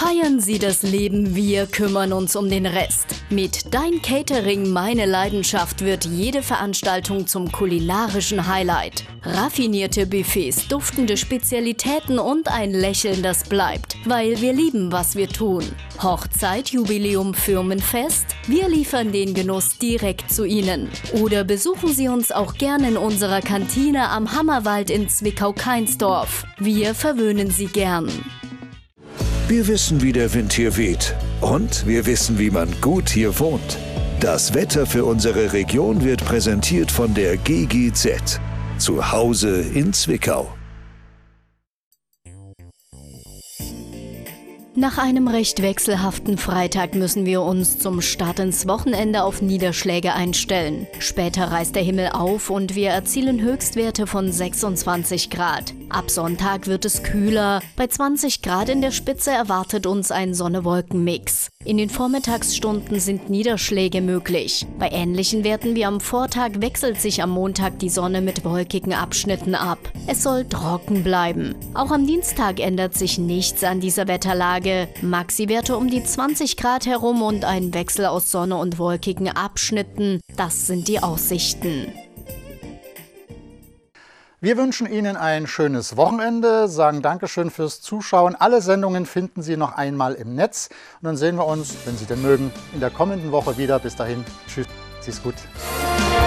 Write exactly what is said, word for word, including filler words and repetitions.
Feiern Sie das Leben, wir kümmern uns um den Rest. Mit Dein Catering, meine Leidenschaft wird jede Veranstaltung zum kulinarischen Highlight. Raffinierte Buffets, duftende Spezialitäten und ein Lächeln, das bleibt, weil wir lieben, was wir tun. Hochzeit, Jubiläum, Firmenfest? Wir liefern den Genuss direkt zu Ihnen. Oder besuchen Sie uns auch gerne in unserer Kantine am Hammerwald in Zwickau-Kainsdorf. Wir verwöhnen Sie gern. Wir wissen, wie der Wind hier weht. Und wir wissen, wie man gut hier wohnt. Das Wetter für unsere Region wird präsentiert von der G G Z. Zu Hause in Zwickau. Nach einem recht wechselhaften Freitag müssen wir uns zum Start ins Wochenende auf Niederschläge einstellen. Später reißt der Himmel auf und wir erzielen Höchstwerte von sechsundzwanzig Grad. Ab Sonntag wird es kühler. Bei zwanzig Grad in der Spitze erwartet uns ein Sonne-Wolken-Mix. In den Vormittagsstunden sind Niederschläge möglich. Bei ähnlichen Werten wie am Vortag wechselt sich am Montag die Sonne mit wolkigen Abschnitten ab. Es soll trocken bleiben. Auch am Dienstag ändert sich nichts an dieser Wetterlage. Maxi-Werte um die zwanzig Grad herum und ein Wechsel aus Sonne und wolkigen Abschnitten. Das sind die Aussichten. Wir wünschen Ihnen ein schönes Wochenende, sagen Dankeschön fürs Zuschauen. Alle Sendungen finden Sie noch einmal im Netz. Und dann sehen wir uns, wenn Sie denn mögen, in der kommenden Woche wieder. Bis dahin, tschüss, Sie es gut.